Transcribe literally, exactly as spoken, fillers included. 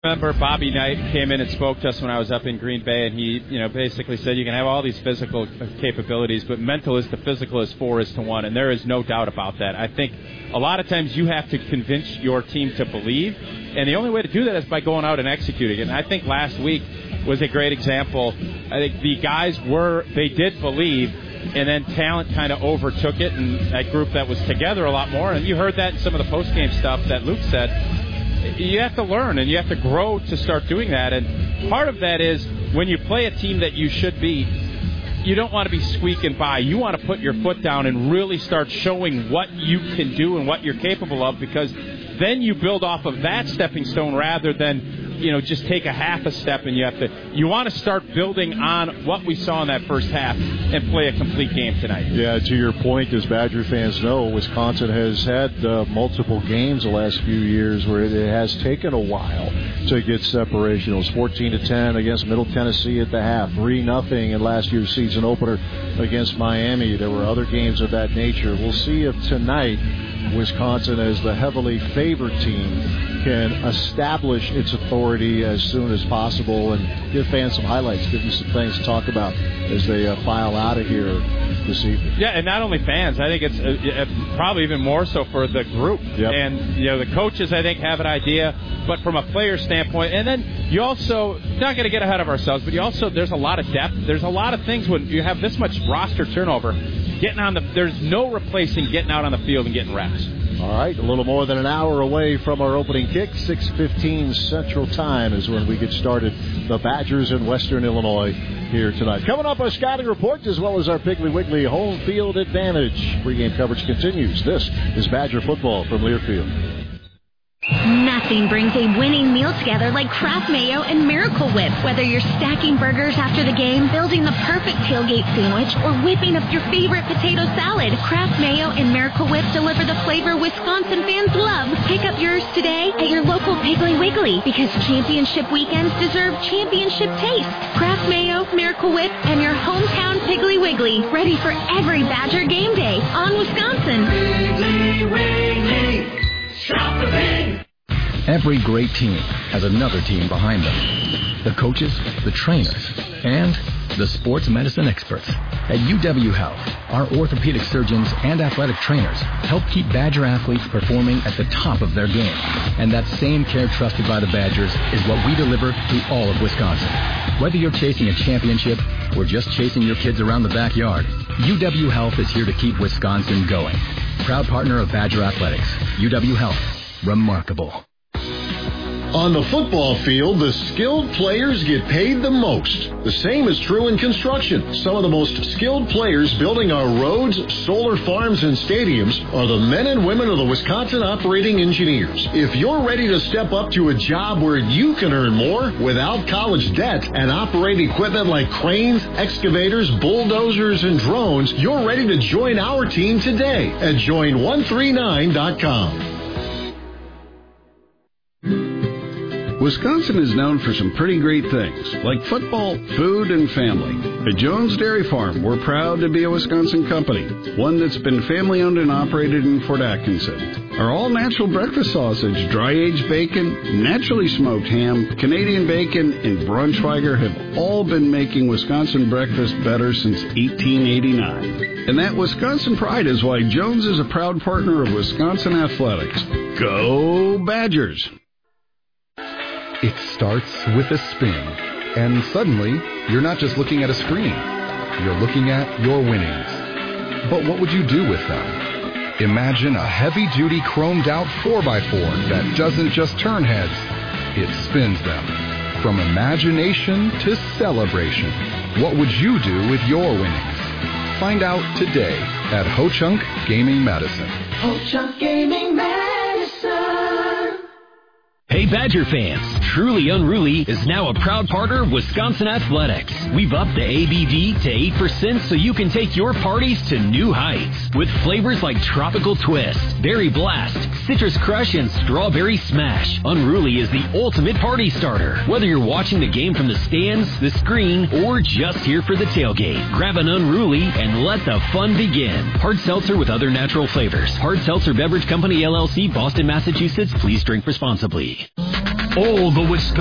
I remember Bobby Knight came in and spoke to us when I was up in Green Bay, and he, you know, basically said you can have all these physical capabilities, but mental is to physical is four is to one, and there is no doubt about that. I think a lot of times you have to convince your team to believe, and the only way to do that is by going out and executing. And I think last week was a great example. I think the guys were, they did believe, and then talent kind of overtook it, and that group that was together a lot more, and you heard that in some of the post-game stuff that Luke said. You have to learn and you have to grow to start doing that. And part of that is when you play a team that you should beat, you don't want to be squeaking by. You want to put your foot down and really start showing what you can do and what you're capable of, because then you build off of that stepping stone rather than, you know, just take a half a step, and you have to, you want to start building on what we saw in that first half and play a complete game tonight. Yeah, to your point, as Badger fans know, Wisconsin has had uh, multiple games the last few years where it has taken a while to get separation. It was fourteen to ten against Middle Tennessee at the half, three nothing in last year's season opener against Miami. There were other games of that nature. We'll see if tonight Wisconsin, as the heavily favored team, can establish its authority as soon as possible and give fans some highlights, give them some things to talk about as they uh, file out of here this evening. Yeah, and not only fans, I think it's uh, probably even more so for the group. Yep. And, you know, the coaches, I think, have an idea, but from a player standpoint, and then you also, not going to get ahead of ourselves, but you also, there's a lot of depth. There's a lot of things when you have this much roster turnover. Getting on the, there's no replacing getting out on the field and getting reps. All right, a little more than an hour away from our opening kick. six fifteen Central Time is when we get started. The Badgers in Western Illinois here tonight. Coming up, our scouting report as well as our Piggly Wiggly home field advantage. Pre-game coverage continues. This is Badger football from Learfield. Nothing brings a winning meal together like Kraft Mayo and Miracle Whip. Whether you're stacking burgers after the game, building the perfect tailgate sandwich, or whipping up your favorite potato salad, Kraft Mayo and Miracle Whip deliver the flavor Wisconsin fans love. Pick up yours today at your local Piggly Wiggly, because championship weekends deserve championship taste. Kraft Mayo, Miracle Whip, and your hometown Piggly Wiggly, ready for every Badger game day on Wisconsin. Piggly Wiggly. Shop the pig. Every great team has another team behind them. The coaches, the trainers, and the sports medicine experts. At U W Health, our orthopedic surgeons and athletic trainers help keep Badger athletes performing at the top of their game. And that same care trusted by the Badgers is what we deliver to all of Wisconsin. Whether you're chasing a championship or just chasing your kids around the backyard, U W Health is here to keep Wisconsin going. Proud partner of Badger Athletics. U W Health. Remarkable. On the football field, the skilled players get paid the most. The same is true in construction. Some of the most skilled players building our roads, solar farms, and stadiums are the men and women of the Wisconsin Operating Engineers. If you're ready to step up to a job where you can earn more without college debt and operate equipment like cranes, excavators, bulldozers, and drones, you're ready to join our team today at join one three nine dot com. Wisconsin is known for some pretty great things, like football, food, and family. At Jones Dairy Farm, we're proud to be a Wisconsin company, one that's been family-owned and operated in Fort Atkinson. Our all-natural breakfast sausage, dry-aged bacon, naturally smoked ham, Canadian bacon, and Braunschweiger have all been making Wisconsin breakfast better since eighteen eighty-nine. And that Wisconsin pride is why Jones is a proud partner of Wisconsin Athletics. Go Badgers! It starts with a spin, and suddenly, you're not just looking at a screen. You're looking at your winnings. But what would you do with them? Imagine a heavy-duty chromed-out four by four that doesn't just turn heads, it spins them. From imagination to celebration, what would you do with your winnings? Find out today at Ho-Chunk Gaming Medicine. Ho-Chunk Gaming Medicine. Hey Badger fans, Truly Unruly is now a proud partner of Wisconsin Athletics. We've upped the A B V to eight percent so you can take your parties to new heights. With flavors like Tropical Twist, Berry Blast, Citrus Crush, and Strawberry Smash, Unruly is the ultimate party starter. Whether you're watching the game from the stands, the screen, or just here for the tailgate, grab an Unruly and let the fun begin. Hard seltzer with other natural flavors. Hard Seltzer Beverage Company, L L C, Boston, Massachusetts. Please drink responsibly. All the Wisconsin